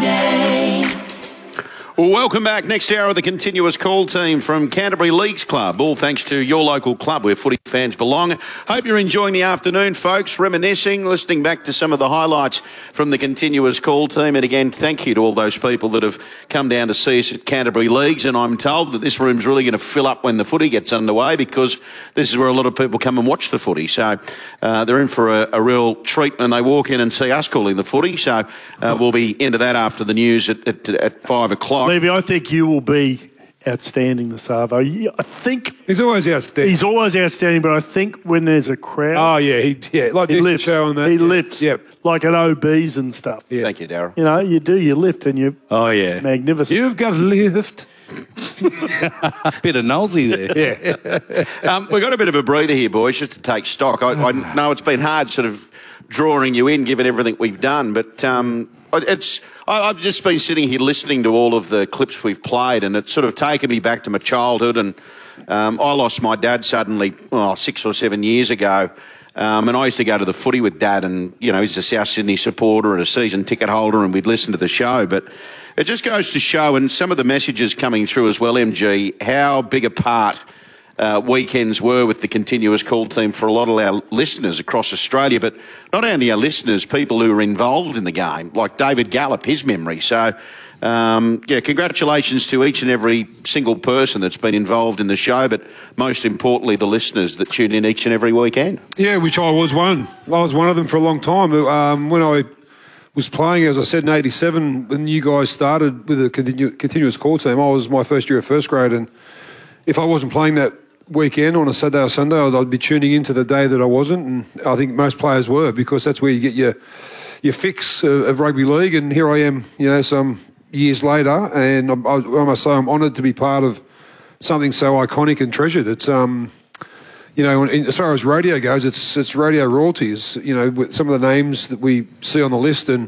Friday. Well, welcome back. Next hour of the continuous call team from Canterbury Leagues Club. All thanks to your local club where footy fans belong. Hope you're enjoying the afternoon, folks. Reminiscing, listening back to some of the highlights from the continuous call team. And again, thank you to all those people that have come down to see us at Canterbury Leagues. And I'm told that this room's really going to fill up when the footy gets underway because this is where a lot of people come and watch the footy. So they're in for a real treat when they walk in and see us calling the footy. So we'll be into that after the news at 5 o'clock. Levy, I think you will be outstanding this Arvo. I think he's always outstanding. He's always outstanding, but I think when there's a crowd, like he this lifts. show on that. He lifts, Yep. like at OBs and stuff. Yeah. Thank you, Darryl. You know, you lift and you. Oh yeah, magnificent. You've got a lift. Bit of nosy there. Yeah. We've got a bit of a breather here, boys, just to take stock. I know it's been hard sort of drawing you in, given everything we've done, but I've just been sitting here listening to all of the clips we've played, and it's sort of taken me back to my childhood. And I lost my dad suddenly 6 or 7 years ago. And I used to go to the footy with Dad, and, you know, he's a South Sydney supporter and a season ticket holder, and we'd listen to the show. But it just goes to show, and some of the messages coming through as well, MG, how big a part weekends were with the continuous call team for a lot of our listeners across Australia, but not only our listeners, people who are involved in the game, like David Gallup, his memory. So, congratulations to each and every single person that's been involved in the show, but most importantly, the listeners that tune in each and every weekend. Yeah, which I was one. I was one of them for a long time. When I was playing, as I said, in 87, when you guys started with the continuous call team, I was my first year of first grade, and if I wasn't playing that weekend on a Saturday or Sunday, I'd be tuning into the day that I wasn't, and I think most players were, because that's where you get your fix of rugby league. And here I am, you know, some years later, and I must say I'm honoured to be part of something so iconic and treasured. It's you know, as far as radio goes, it's radio royalties. You know, with some of the names that we see on the list, and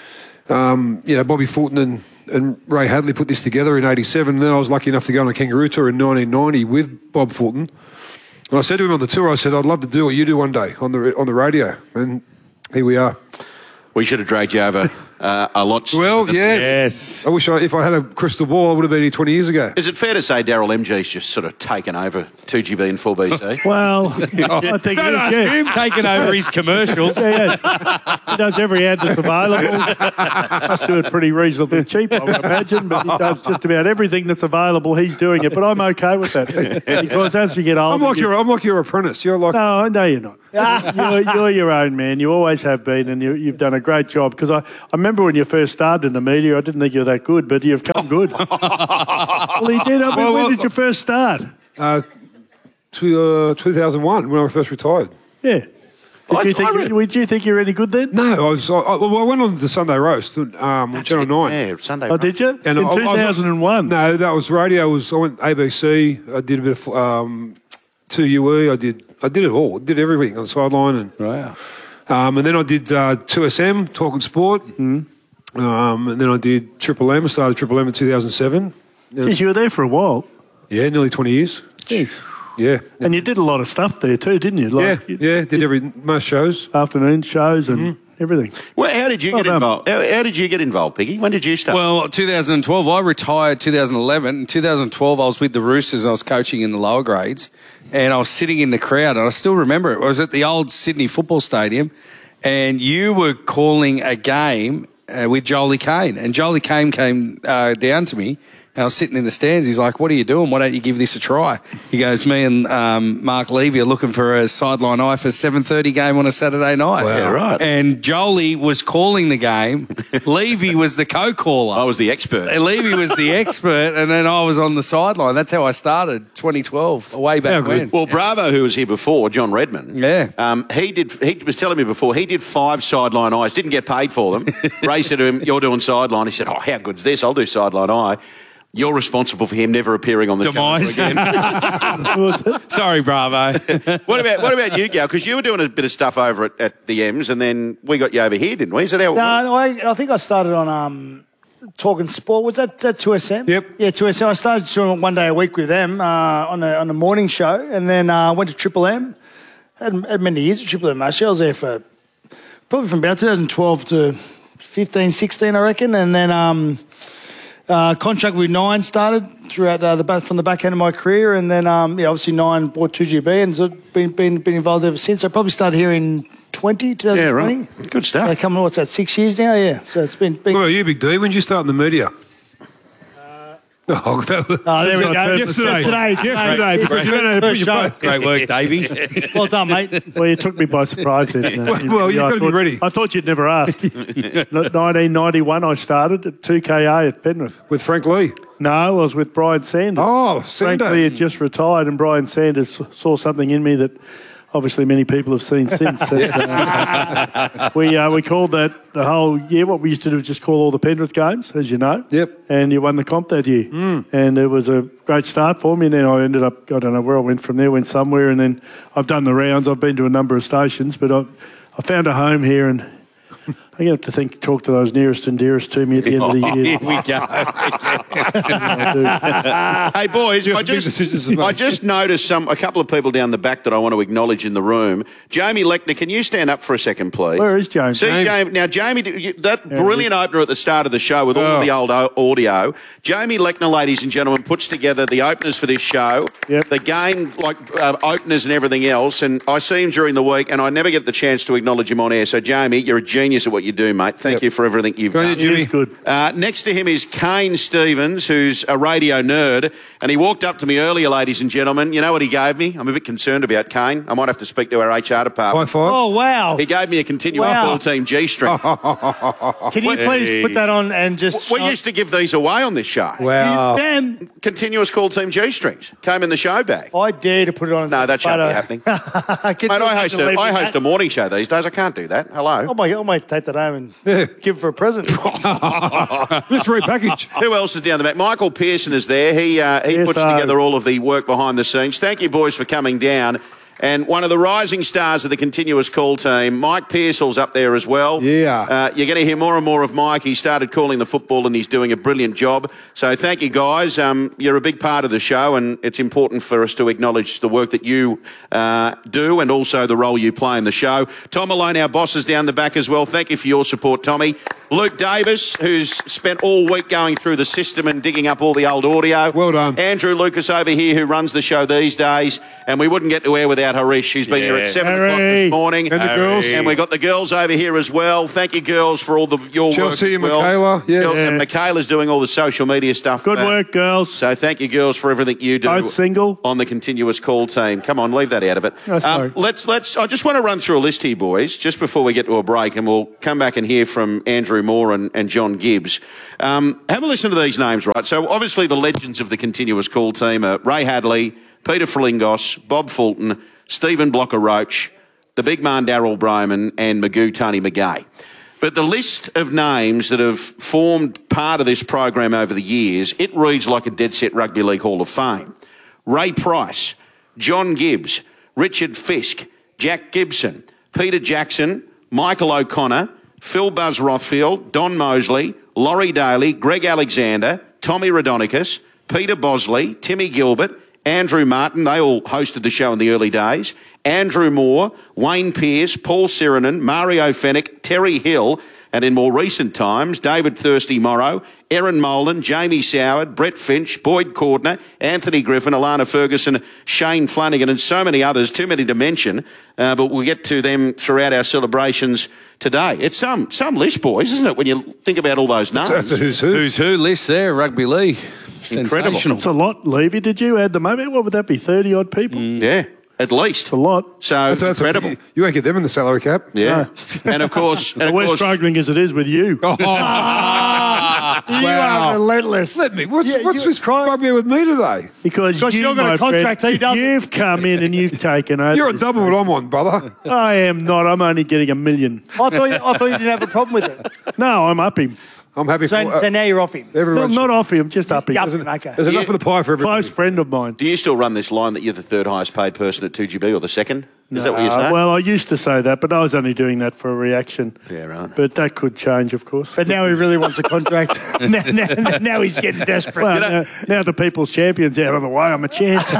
you know, Bobby Fulton and Ray Hadley put this together in 87, and then I was lucky enough to go on a kangaroo tour in 1990 with Bob Fulton. And I said to him on the tour, I said, I'd love to do what you do one day on the radio. And here we are. We should have dragged you over a lot sooner. Well, yeah. Yes. I wish if I had a crystal ball, I would have been here 20 years ago. Is it fair to say Darryl MG's just sort of taken over 2GB and 4BC? Well, I think it is, yeah. Taking over his commercials. Yeah. He does every ad that's available. Must do it pretty reasonably cheap, I would imagine, but he does just about everything that's available. He's doing it, but I'm okay with that because as you get older, I'm like your apprentice. You're like no, you're not. You're your own man. You always have been, and you've done a great job. Because I remember when you first started in the media, I didn't think you were that good, but you've come good. Well, he did. I mean, when did you first start? 2001, when I first retired. Yeah. Did you think you were any good then? No, I went on the Sunday Roast on Channel 9. Yeah, Sunday. Oh, did you? And in 2001? No, that was radio. I went ABC. I did a bit of 2UE. I did it all. I did everything on the sideline. And, wow. And then I did 2SM, Talking Sport. And then I did Triple M. I started Triple M in 2007. Geez, you were there for a while. Yeah, nearly 20 years. Jeez. Yeah. And you did a lot of stuff there too, didn't you? Like, did most shows. Afternoon shows and everything. Well, how did you get involved? How did you get involved, Piggy? When did you start? Well, 2012. I retired 2011. In 2012, I was with the Roosters. I was coaching in the lower grades, and I was sitting in the crowd, and I still remember it. I was at the old Sydney Football Stadium, and you were calling a game with Jolie Kane, and Jolie Kane came down to me. And I was sitting in the stands. He's like, what are you doing? Why don't you give this a try? He goes, me and Mark Levy are looking for a sideline eye for a 7:30 game on a Saturday night. Wow. Yeah, right. And Jolie was calling the game. Levy was the co-caller. I was the expert. And Levy was the expert, and then I was on the sideline. That's how I started, 2012, way back when. Well, Bravo, who was here before, John Redmond, he was telling me before, he did 5 sideline eyes, didn't get paid for them. Ray said to him, you're doing sideline. He said, oh, how good's this? I'll do sideline eye. You're responsible for him never appearing on the Demise. channel again. Sorry, Bravo. What about you, Gal? Because you were doing a bit of stuff over at the M's, and then we got you over here, didn't we? Is that how it was? No, I think I started on Talking Sport. Was that 2SM? Yep. Yeah, 2SM. I started doing one day a week with them on a morning show, and then went to Triple M. Had many years at Triple M, actually. I was there for probably from about 2012 to 15, 16, I reckon. And then contract with Nine started throughout from the back end of my career. And then, obviously Nine bought 2GB and so been involved ever since. I probably started here in 2020. Yeah, right. Good stuff. Coming, what's that, 6 years now? Yeah. So it's been... What about you, Big D? When did you start in the media? there we go. Yesterday. Great work, Davey. Well done, mate. Well, you took me by surprise then. Well, you've got to be ready. I thought you'd never ask. 1991, I started at 2KA at Penrith. With Frank Lee. No, I was with Brian Sanders. Oh, Frank Sando. Lee had just retired, and Brian Sanders saw something in me that obviously many people have seen since. That, we called that the whole year. What we used to do was just call all the Penrith games, as you know. Yep. And you won the comp that year. And it was a great start for me. And then I ended up, I don't know where I went from there, went somewhere. And then I've done the rounds. I've been to a number of stations, but I found a home here, and I'm going to have to talk to those nearest and dearest to me at the end of the year. Here we go. Hey, boys, You I have big decisions to make. just noticed a couple of people down the back that I want to acknowledge in the room. Jamie Lechner, can you stand up for a second, please? Where is James? See, now, Jamie, that brilliant opener at the start of the show with all of the old audio. Jamie Lechner, ladies and gentlemen, puts together the openers for this show, the game openers and everything else. And I see him during the week, and I never get the chance to acknowledge him on air. So, Jamie, you're a genius at what you do, mate. Thank you for everything you've done. He is good. Next to him is Kane Stevens, who's a radio nerd, and he walked up to me earlier, ladies and gentlemen. You know what he gave me? I'm a bit concerned about Kane. I might have to speak to our HR department. High five. Oh, wow. He gave me a continuous Wow. call team G-string. Can you please put that on and just... We used to give these away on this show. Wow. Damn. Continuous call team G-strings came in the show bag. I dare to put it on. No, that shouldn't be happening. Mate, I host a morning show these days. I can't do that. Hello. I might take that home and give it for a present. Just repackage. Who else is down the back? Michael Pearson is there. He puts sir. together all of the work behind the scenes. Thank you, boys, for coming down. And one of the rising stars of the continuous call team, Mike Pearsall's up there as well. Yeah. You're going to hear more and more of Mike. He started calling the football and he's doing a brilliant job. So thank you, guys. You're a big part of the show, and it's important for us to acknowledge the work that you do and also the role you play in the show. Tom Malone, our boss, is down the back as well. Thank you for your support, Tommy. Luke Davis, who's spent all week going through the system and digging up all the old audio. Well done. Andrew Lucas over here, who runs the show these days. And we wouldn't get to air without Harish. She's been here at 7 o'clock this morning. And the girls. And we've got the girls over here as well. Thank you, girls, for all your Chelsea work and as well. Michaela, yes. And Michaela's doing all the social media stuff. Good work, girls. So thank you, girls, for everything you do. Both single. On the continuous call team. Come on, leave that out of it. Oh, sorry. Let's. I just want to run through a list here, boys, just before we get to a break, and we'll come back and hear from Andrew Moore and John Gibbs. Have a listen to these names, right? So obviously the legends of the continuous call team are Ray Hadley, Peter Flingos, Bob Fulton, Stephen Blocker-Roach, the big man Darryl Broman, and Magoo Tony McGay. But the list of names that have formed part of this program over the years, it reads like a dead set Rugby League Hall of Fame. Ray Price, John Gibbs, Richard Fisk, Jack Gibson, Peter Jackson, Michael O'Connor, Phil Buzz Rothfield, Don Mosley, Laurie Daly, Greg Alexander, Tommy Radonicus, Peter Bosley, Timmy Gilbert, Andrew Martin, they all hosted the show in the early days, Andrew Moore, Wayne Pearce, Paul Sirenen, Mario Fennick, Terry Hill, and in more recent times, David Thirsty Morrow, Erin Molan, Jamie Soward, Brett Finch, Boyd Cordner, Anthony Griffin, Alana Ferguson, Shane Flanagan, and so many others, too many to mention, but we'll get to them throughout our celebrations today. It's some list, boys, isn't it, when you think about all those names? That's a who's who. Who's who list there, rugby league. Incredible. Sensational. It's a lot, Levy. Did you add them up? What would that be, 30-odd people? Yeah, at least. It's a lot. So That's incredible. You won't get them in the salary cap. Yeah. And of course... We're struggling as it is with you. You are relentless. Let me. What's Yeah, this crying. bugger with me today? Because Because you, you're gonna my contract, friend, he doesn't. You've come in and you've taken over. You're on this double what I'm on, brother. I am not. I'm only getting $1 million. I thought you didn't have a problem with it. No, I'm up him. I'm happy for So now you're off him. No, everyone. not off him, just up him. Yeah, There's okay. There's enough of the pie for everybody. Close friend of mine. Do you still run this line that you're the third highest paid person at 2GB or the second? Is that what you're saying? Well, I used to say that, but I was only doing that for a reaction. Yeah, right. But that could change, of course. But now he really wants a contract. now he's getting desperate. Well, now the people's champion's out of the way, I'm a chance.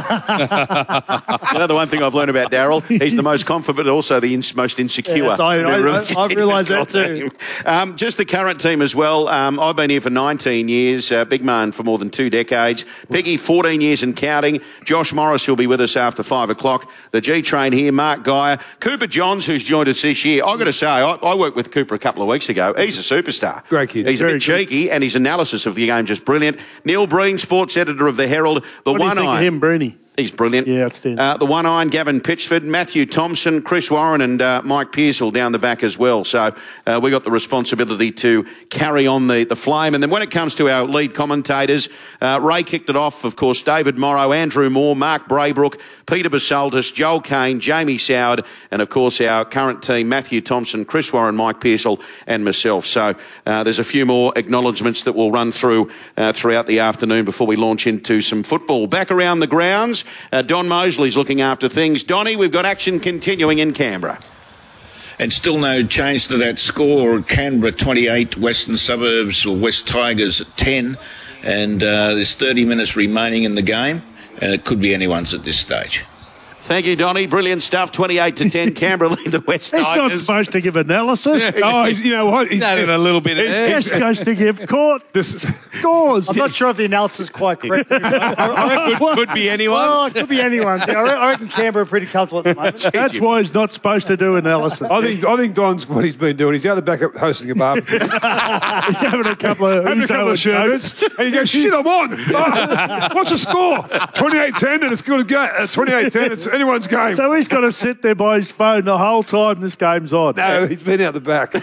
You know, the one thing I've learned about Daryl, he's the most confident, but also the most insecure. Yes, I've realised that too. Just the current team as well. I've been here for 19 years. Big man for more than 2 decades. Peggy, 14 years and counting. Josh Morris, who'll be with us after 5 o'clock. The G-Train here, Mark Geyer. Cooper Johns, who's joined us this year. I've got to say, I worked with Cooper a couple of weeks ago. He's a superstar. Great kid. He's a bit cheeky, and his analysis of the game just brilliant. Neil Breen, sports editor of the Herald. What do you think of him, Bruni? He's brilliant. Yeah, outstanding. The one-iron Gavin Pitchford, Matthew Thompson, Chris Warren and Mike Pearsall down the back as well. So we got the responsibility to carry on the flame. And then when it comes to our lead commentators, Ray kicked it off, of course, David Morrow, Andrew Moore, Mark Braybrook, Peter Basaltis, Joel Kane, Jamie Soward, and, of course, our current team, Matthew Thompson, Chris Warren, Mike Pearsall and myself. So there's a few more acknowledgements that we'll run through throughout the afternoon before we launch into some football. Back around the grounds, Don Mosley's looking after things. Donnie, we've got action continuing in Canberra. And still no change to that score. Canberra 28, Western Suburbs or West Tigers at 10. And there's 30 minutes remaining in the game, and it could be anyone's at this stage. Thank you, Donnie. Brilliant stuff. 28-10, Canberra lead the West He's Tigers. not supposed to give analysis. Oh, you know what? That in a little bit of He's just supposed to give scores. I'm not sure if the analysis is quite correct. could be anyone. Oh, it could be anyone. I reckon Canberra are pretty comfortable at the moment. That's why he's not supposed to do analysis. I think Don's what he's been doing. He's out the back up hosting a barbecue. He's having a couple of sherbets, and he goes, "Shit, I'm on. Oh, what's the score? 28-10, and it's good to go. 28-10. It's anyone's game." So he's got to sit there by his phone the whole time this game's on. No, he's been out the back.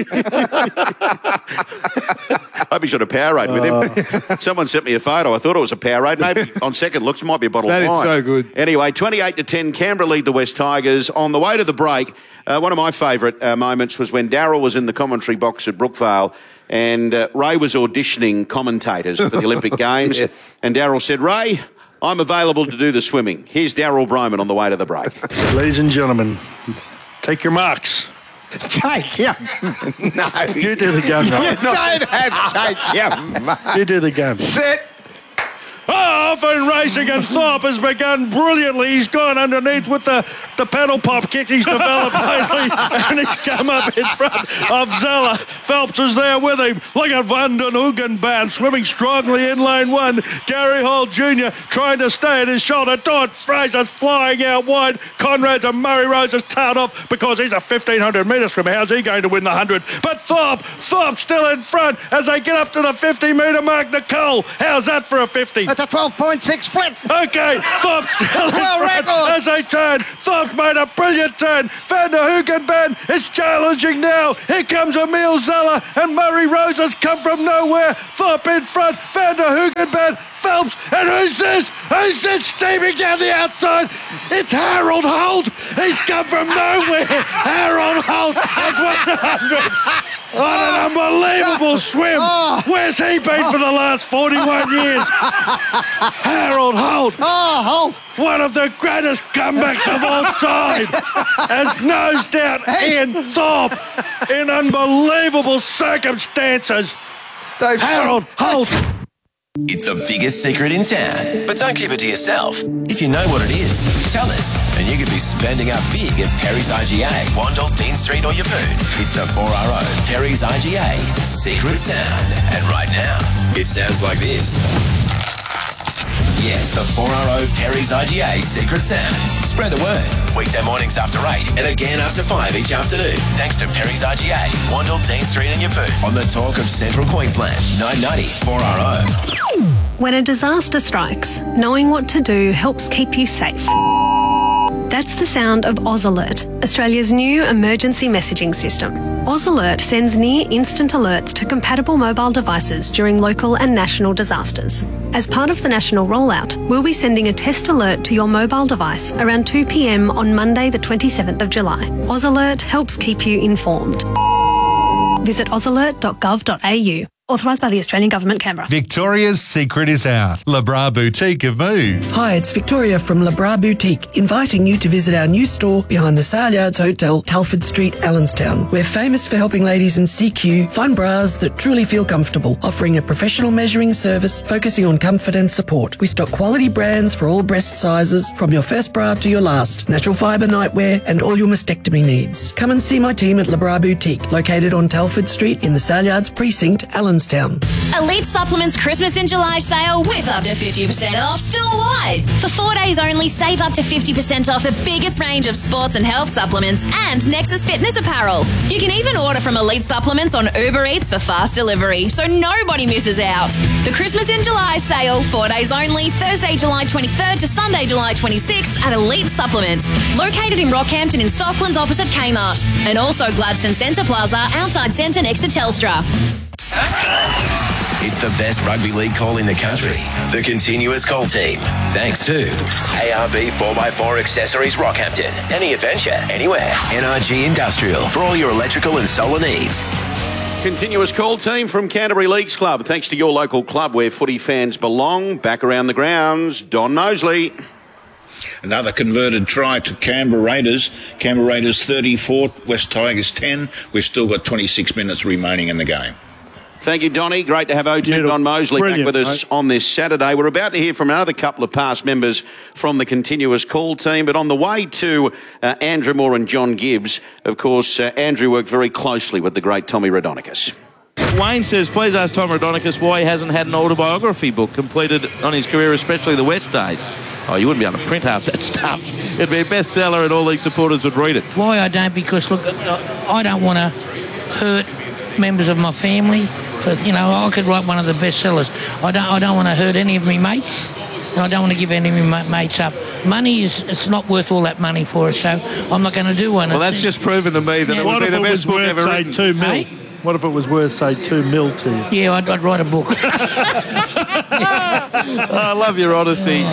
I hope he's got a Powerade with him. Someone sent me a photo. I thought it was a Powerade. Maybe on second looks, it might be a bottle That of wine. is so good. Anyway, 28-10, Canberra lead the West Tigers. On the way to the break, one of my favourite moments was when Daryl was in the commentary box at Brookvale and Ray was auditioning commentators for the Olympic Games. Yes. And Daryl said, "Ray, I'm available to do the swimming." Here's Daryl Broman on the way to the break. Ladies and gentlemen, take your marks. Take him. No. You do the gun, You right? don't have to take him. You do the gun. Set. Off and racing, and Thorpe has begun brilliantly. He's gone underneath with the pedal pop kick he's developed lately, and he's come up in front of Zeller. Phelps is there with him. Look at Van den Hoogenband swimming strongly in lane one. Gary Hall Jr. trying to stay at his shoulder. Don Fraser's flying out wide. Conrad's and Murray Rose has tailed off because he's a 1,500 metres from. How's he going to win the 100? But Thorpe still in front as they get up to the 50-metre mark. Nicole, how's that for a 50? That's a 12.6 split. Okay, Thorpe still in Well, front record. as they turn. Thorpe made a brilliant turn. Van der Hoogenband is challenging now. Here comes Emil Zeller, and Murray Rose has come from nowhere. Thorpe in front. Van der Hoogenband, Phelps, and who's this? Who's this steaming down the outside? It's Harold Holt. He's come from nowhere. Harold Holt has won the 100. What an unbelievable swim. Where's he been for the last 41 years? Harold Holt. Oh, Holt. One of the greatest comebacks of all time has nosed out Ian Thorpe in unbelievable circumstances. Harold Holt. It's the biggest secret in town, but don't keep it to yourself. If you know what it is, tell us, and you could be spending up big at Perry's IGA, Wandle, Dean Street or Yeppoon. It's the 4RO Perry's IGA Secret Sound. And right now, it sounds like this. Yes, the 4RO Perry's IGA Secret Sound. Spread the word. Weekday mornings after 8 and again after 5 each afternoon. Thanks to Perry's IGA, Wandle, Dean Street and Yeppoon. On the talk of Central Queensland, 990 4RO. When a disaster strikes, knowing what to do helps keep you safe. That's the sound of Oz Alert, Australia's new emergency messaging system. Oz Alert sends near-instant alerts to compatible mobile devices during local and national disasters. As part of the national rollout, we'll be sending a test alert to your mobile device around 2 p.m. on Monday the 27th of July. Oz Alert helps keep you informed. Visit ozalert.gov.au Authorised by the Australian Government, Canberra. Victoria's secret is out. LeBras Boutique have moved. Hi, it's Victoria from LeBras Boutique, inviting you to visit our new store behind the Sale Yards Hotel, Telford Street, Allenstown. We're famous for helping ladies in CQ find bras that truly feel comfortable, offering a professional measuring service focusing on comfort and support. We stock quality brands for all breast sizes, from your first bra to your last, natural fibre nightwear and all your mastectomy needs. Come and see my team at LeBras Boutique, located on Telford Street in the Sale Yards Precinct, Allenstown. Elite Supplements Christmas in July sale with up to 50% off store-wide. For 4 days only, save up to 50% off the biggest range of sports and health supplements and Nexus Fitness apparel. You can even order from Elite Supplements on Uber Eats for fast delivery, so nobody misses out. The Christmas in July sale, 4 days only, Thursday, July 23rd to Sunday, July 26th at Elite Supplements. Located in Rockhampton in Stocklands opposite Kmart. And also Gladstone Centre Plaza outside Centre next to Telstra. It's the best rugby league call in the country. The Continuous Call Team. Thanks to ARB 4x4 Accessories Rockhampton. Any adventure, anywhere. NRG Industrial for all your electrical and solar needs. Continuous Call Team from Canterbury Leagues Club. Thanks to your local club where footy fans belong. Back around the grounds, Don Mosley. Another converted try to Canberra Raiders. Canberra Raiders 34, West Tigers 10. We've still got 26 minutes remaining in the game. Thank you, Donny. Great to have O2 Don Mosley back with us on this Saturday. We're about to hear from another couple of past members from the Continuous Call Team, but on the way to Andrew Moore and John Gibbs, of course, Andrew worked very closely with the great Tommy Raudonikis. Wayne says, please ask Tom Raudonikis why he hasn't had an autobiography book completed on his career, especially the West days. Oh, you wouldn't be able to print half that stuff. It'd be a bestseller and all league supporters would read it. Why I don't? Because, look, I don't want to hurt members of my family. Because, you know, I could write one of the bestsellers. I don't want to hurt any of my mates. I don't want to give any of my mates up. Money it's not worth all that money for us, so I'm not going to do one. Well, that's just proven to me that it would be the best book ever written. $2 million. What if it was worth, say, $2 million to you? Yeah, I'd write a book. I love your honesty.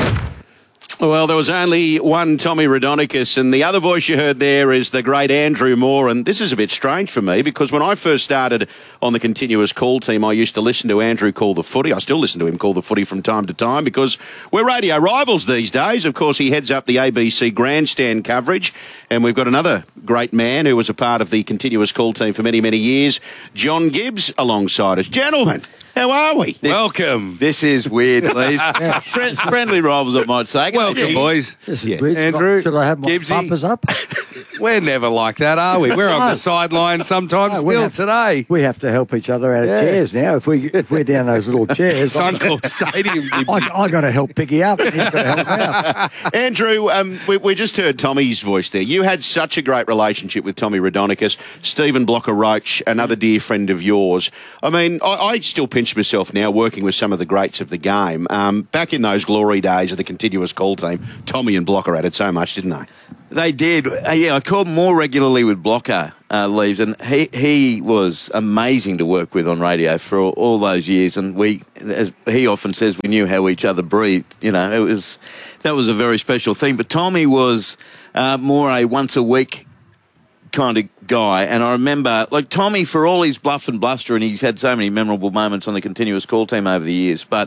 Well, there was only one Tommy Raudonikis, and the other voice you heard there is the great Andrew Moore. And this is a bit strange for me because when I first started on the Continuous Call Team, I used to listen to Andrew call the footy. I still listen to him call the footy from time to time because we're radio rivals these days. Of course, he heads up the ABC Grandstand coverage, and we've got another great man who was a part of the Continuous Call Team for many, many years, John Gibbs, alongside us. Gentlemen, how are we? Welcome. This is weird, Lees. Friendly rivals, I might say. Welcome, boys. This is weird. Andrew, should I have my Gibbsy. bumpers up? We're never like that, are we? We're on the sideline sometimes today. We have to help each other out of chairs now. If we're down those little chairs. Suncorp Stadium. I got to help Piggy up and he's got to help out. Andrew, we just heard Tommy's voice there. You had such a great relationship with Tommy Raudonikis, Stephen Blocker-Roach, another dear friend of yours. I mean, I still pinch myself now working with some of the greats of the game. Back in those glory days of the Continuous Call Team, Tommy and Blocker added so much, didn't they? They did. Yeah, I called more regularly with Blocker, Leaves, and he was amazing to work with on radio for all those years. And we, as he often says, we knew how each other breathed. You know, that was a very special thing. But Tommy was more a once a week kind of guy. And I remember, like, Tommy, for all his bluff and bluster, and he's had so many memorable moments on the Continuous Call Team over the years, but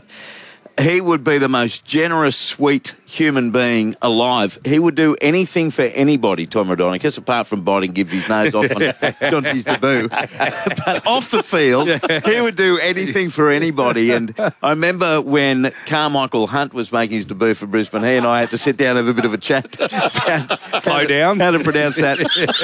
he would be the most generous, sweet human being alive. He would do anything for anybody, Tom Raudonikis, apart from biting Gibbsy's nose off on his debut. But off the field, he would do anything for anybody. And I remember when Carmichael Hunt was making his debut for Brisbane, he and I had to sit down and have a bit of a chat. Slow down. How to pronounce that.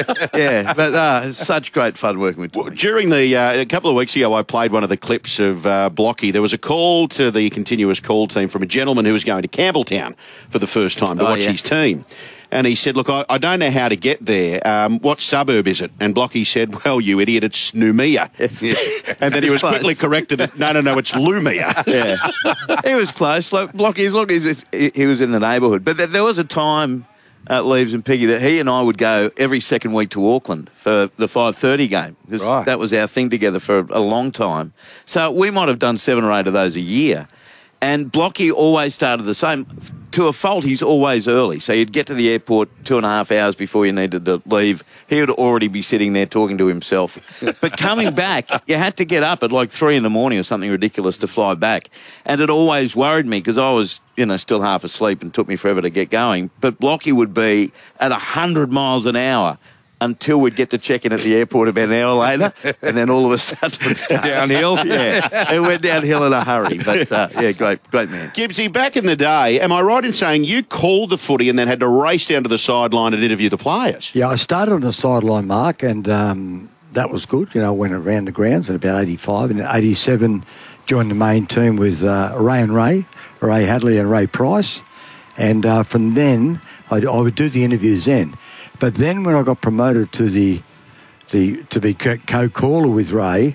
Yeah, but such great fun working with Tommy. During a couple of weeks ago, I played one of the clips of Blocky. There was a call to the Continuous Call Team from a gentleman who was going to Campbelltown for the first time to watch his team. And he said, look, I don't know how to get there. What suburb is it? And Blocky said, well, you idiot, it's Noumea. And then he was quickly corrected. No, it's Lumia. Yeah. He was close. Blocky, as long as he was in the neighbourhood. But there was a time, Leaves and Piggy, that he and I would go every second week to Auckland for the 5:30 game. Right. That was our thing together for a long time. So we might have done 7 or 8 of those a year. And Blocky always started the same. to a fault, he's always early. So you'd get to the airport 2.5 hours before you needed to leave. He would already be sitting there talking to himself. But coming back, you had to get up at like 3 a.m. or something ridiculous to fly back. And it always worried me because I was, still half asleep and took me forever to get going. But Blocky would be at 100 miles an hour until we'd get to check in at the airport about an hour later, and then all of a sudden downhill. Yeah, it went downhill in a hurry. But great man. Gibbsy, back in the day, am I right in saying you called the footy and then had to race down to the sideline and interview the players? Yeah, I started on the sideline, Mark, and that was good. I went around the grounds in about 85, and in 87 joined the main team with Ray Hadley and Ray Price, and from then I would do the interviews then. But then when I got promoted to to be co-caller with Ray,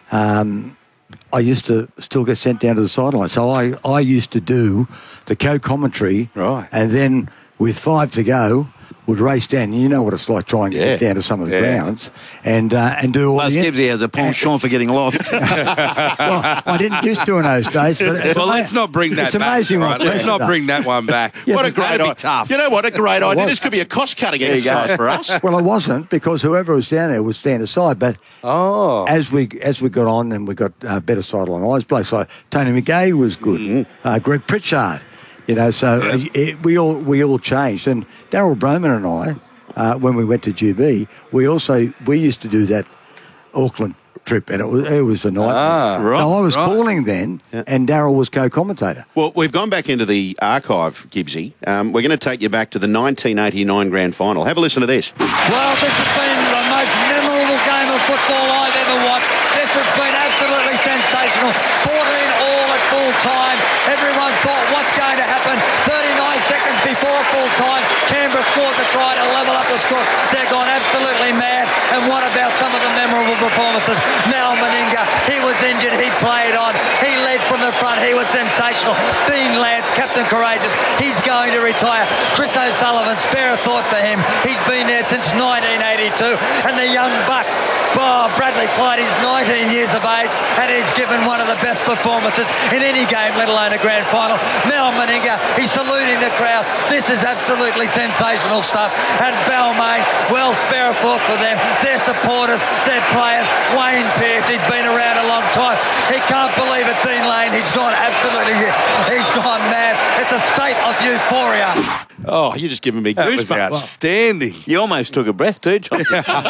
I used to still get sent down to the sideline. So I used to do the co-commentary, right, and then with 5 to go, would race down. You know what it's like trying to get down to some of the grounds and do all. Plus, Gibbsy has a penchant for getting lost. Well, I didn't used to in those days. But let's not bring that it's back. Amazing. Right, let's not bring that one back. What a great idea. Tough. You know what? A great idea. This could be a cost-cutting exercise for us. Well, it wasn't, because whoever was down there would stand aside. But as we got on and we got better sideline eyes, blokes like Tony McGay was good. Greg Pritchard. We all changed. And Darryl Broman and I, when we went to GB, we used to do that Auckland trip, and it was a nightmare. Right, I was calling then, and Darryl was co-commentator. Well, we've gone back into the archive, Gibbsy. We're going to take you back to the 1989 Grand Final. Have a listen to this. Well, this has been the most memorable game of football I've ever watched. This has been absolutely sensational. 14 all at full time. Everyone thought, what's going to happen? 39 seconds before full time, Canberra scored the try to level up the score. They're gone absolutely mad. And what about some of the memorable performances? Mal Meninga, he was injured, he played on, he led from the front, he was sensational. Dean Lance, Captain Courageous, he's going to retire. Chris O'Sullivan, spare a thought for him. He's been there since 1982. And the young buck, Bradley Clyde, he's 19 years of age, and he's given one of the best performances in any game, let alone a grand final. Mal Meninga, he's saluting the crowd. This is absolutely sensational stuff. And Balmain, well, spare a thought for them. Their supporters, their players. Wayne Pearce, he's been around a long time. He can't believe it, Dean Lane. He's gone mad. It's a state of euphoria. Oh, you're just giving me That was goosebumps. outstanding. You almost took a breath too, John.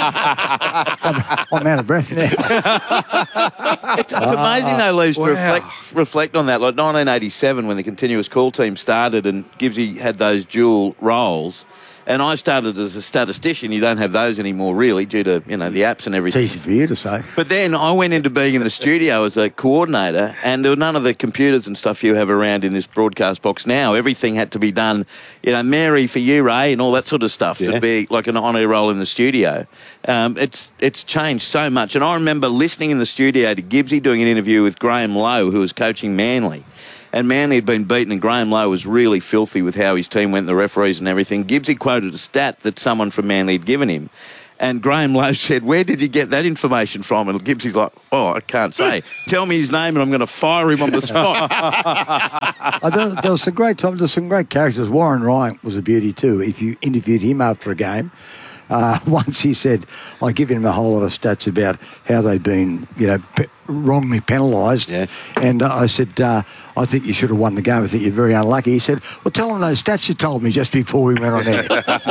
I'm out of breath now. It's amazing though, Leaves, to reflect on that. Like 1987, when the continuous call team started and Gibbsy had those dual roles. And I started as a statistician. You don't have those anymore, really, due to the apps and everything. It's easy for you to say. But then I went into being in the studio as a coordinator, and there were none of the computers and stuff you have around in this broadcast box now. Everything had to be done, Mary for you, Ray, and all that sort of stuff. It'd be like an on-air role in the studio. It's changed so much. And I remember listening in the studio to Gibbsy doing an interview with Graham Lowe, who was coaching Manly. And Manly had been beaten, and Graham Lowe was really filthy with how his team went, the referees and everything. Gibbsy quoted a stat that someone from Manly had given him. And Graham Lowe said, "Where did you get that information from?" And Gibbsy's like, "Oh, I can't say. Tell me his name and I'm going to fire him on the spot." There was some great time. There's some great characters. Warren Ryan was a beauty too. If you interviewed him after a game, once he said, I give him a whole lot of stats about how they've been, wrongly penalised. Yeah. And I said, I think you should have won the game. I think you're very unlucky. He said, well, tell him those stats you told me just before we went on air.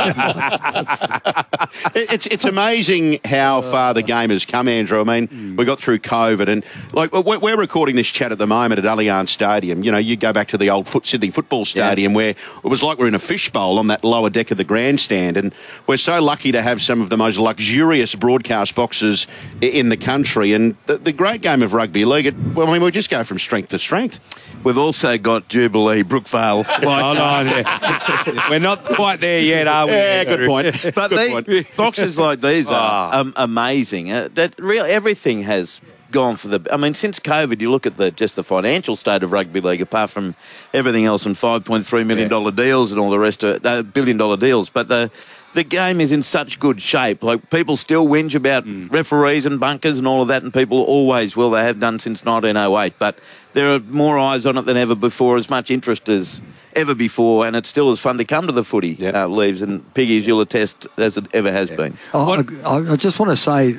It's amazing how far the game has come, Andrew. I mean, we got through COVID, and we're recording this chat at the moment at Allianz Stadium. You go back to the old Sydney Football Stadium where it was like we're in a fishbowl on that lower deck of the grandstand, and we're so lucky to have some of the most luxurious broadcast boxes in the country. And the great game of rugby league, we just go from strength to strength. We've also got Jubilee, Brookvale. We're not quite there yet, are we? Yeah, good point. But boxes like these are amazing. That really everything has gone for the. I mean, since COVID, you look at just the financial state of rugby league, apart from everything else, and $5.3 million deals and all the rest of it, billion-dollar deals. But the game is in such good shape. Like, people still whinge about referees and bunkers and all of that, and people always will. They have done since 1908. But there are more eyes on it than ever before, as much interest as ever before, and it's still as fun to come to the footy, Leaves, and Piggies, you'll attest, as it ever has been. I just want to say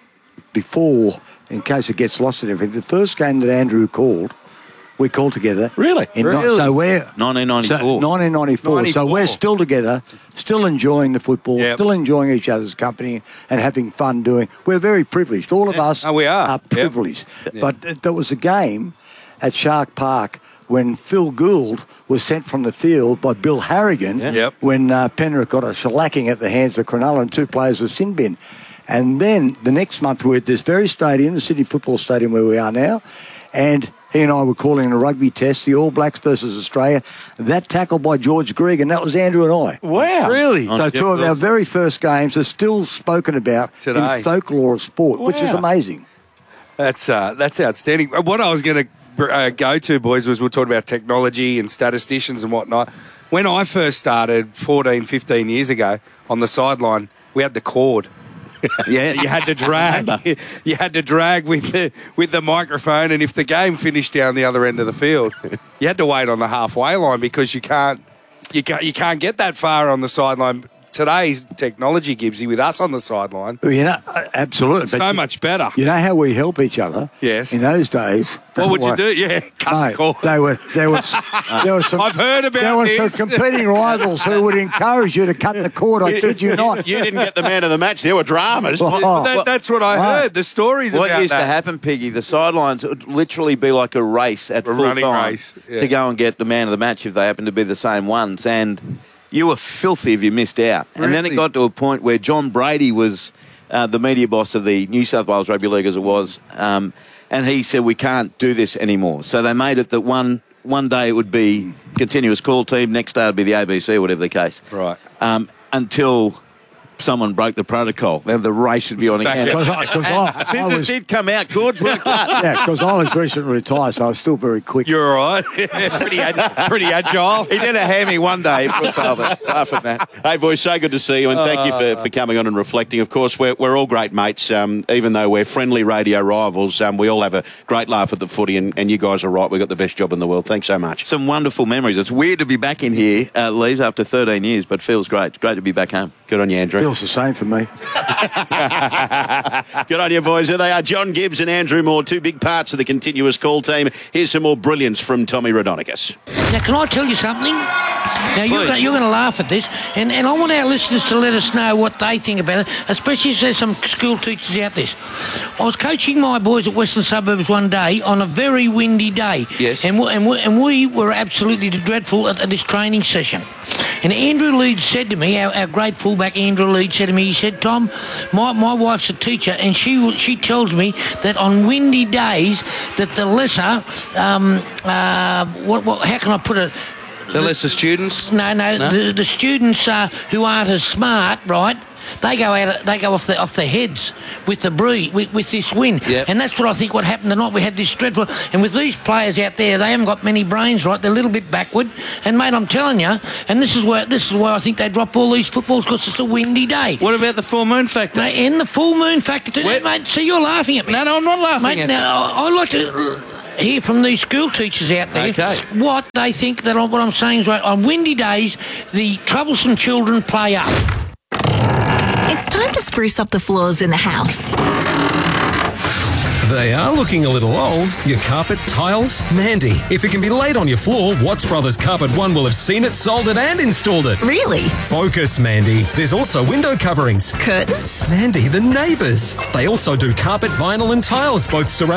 before, in case it gets lost in everything, the first game that Andrew called, we called together. Really? So we're 1994. 1994. So we're still together, still enjoying the football, still enjoying each other's company and having fun doing. We're very privileged. All of us we are privileged. But there was a game at Shark Park when Phil Gould was sent from the field by Bill Harrigan when Penrith got a shellacking at the hands of Cronulla and 2 players were sin bin. And then the next month we're at this very stadium, the Sydney Football Stadium where we are now, and he and I were calling a rugby test, the All Blacks versus Australia. That tackle by George Greig, and that was Andrew and I. Wow. Really? So 2 of our very first games are still spoken about today in folklore of sport, which is amazing. That's outstanding. What I was going to go to, boys, was we're talking about technology and statisticians and whatnot. When I first started 14, 15 years ago on the sideline, we had the cord. You had to drag. You had to drag with the microphone, and if the game finished down the other end of the field, you had to wait on the halfway line because you can't get that far on the sideline. Today's technology, Gibbsy, with us on the sideline. Well, absolutely. So much better. You know how we help each other? Yes. In those days. What would you do? Yeah, cut the cord. There were some. I've heard about There were this. some competing rivals who would encourage you to cut the cord. I kid you not. You didn't get the man of the match. There were dramas. That's what I heard. The stories about that. What used to happen, Piggy, the sidelines would literally be like a race at full running time race, to go and get the man of the match if they happened to be the same ones. And you were filthy if you missed out. Really? And then it got to a point where John Brady was the media boss of the New South Wales Rugby League, as it was, and he said, we can't do this anymore. So they made it that one day it would be continuous call team, next day it would be the ABC, whatever the case. Right. Until someone broke the protocol. Then the race would be on again. Since it did come out, cords were cut. Yeah, because I was recently retired, so I was still very quick. You're all right. Pretty agile. He did a hammy one day, but apart from that. Hey, boys, so good to see you, and thank you for coming on and reflecting. Of course, we're all great mates. Even though we're friendly radio rivals, we all have a great laugh at the footy, and you guys are right. We've got the best job in the world. Thanks so much. Some wonderful memories. It's weird to be back in here, Lees, after 13 years, but feels great. It's great to be back home. Good on you, Andrew. Feels the same for me. Good on you, boys. There they are, John Gibbs and Andrew Moore, 2 big parts of the continuous call team. Here's some more brilliance from Tommy Raudonikis. Now, can I tell you something? Now, you're going to laugh at this, and I want our listeners to let us know what they think about it, especially if there's some school teachers out there. I was coaching my boys at Western Suburbs one day on a very windy day. Yes. And we were absolutely dreadful at this training session. And Andrew Leeds said to me, our great fullback Andrew Leeds said to me, he said, Tom, my wife's a teacher, and she tells me that on windy days that the lesser, how can I put it? The lesser students? No. The students who aren't as smart, right? They go off their heads with the breeze, with this wind. Yep. And that's what I think what happened tonight. We had this dreadful, and with these players out there, they haven't got many brains, right? They're a little bit backward. And mate, I'm telling you, and this is why I think they drop all these footballs, because it's a windy day. What about the full moon factor? Mate, and the full moon factor too, mate. So you're laughing at me? No, I'm not laughing mate, at now, I like to hear from these school teachers out there what they think that what I'm saying is right. On windy days, the troublesome children play up. It's time to spruce up the floors in the house. They are looking a little old. Your carpet, tiles, Mandy. If it can be laid on your floor, Watts Brothers Carpet One will have seen it, sold it and installed it. Really? Focus, Mandy. There's also window coverings. Curtains? Mandy, the neighbours. They also do carpet, vinyl and tiles, both surround